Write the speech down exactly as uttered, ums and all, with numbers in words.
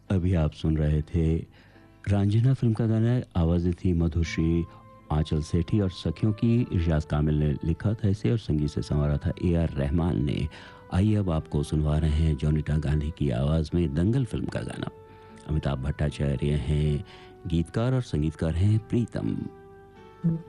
अभी आप सुन रहे थे रांझना फिल्म का गाना है। आवाज़ें थी मधुश्री, आंचल सेठी और सखियों की। इरशाद कामिल ने लिखा था इसे और संगीत से संवारा था ए आर रहमान ने। आइए अब आपको सुनवा रहे हैं जोनीता गांधी की आवाज़ में दंगल फिल्म का गाना। अमिताभ भट्टाचार्य हैं गीतकार और संगीतकार हैं प्रीतम।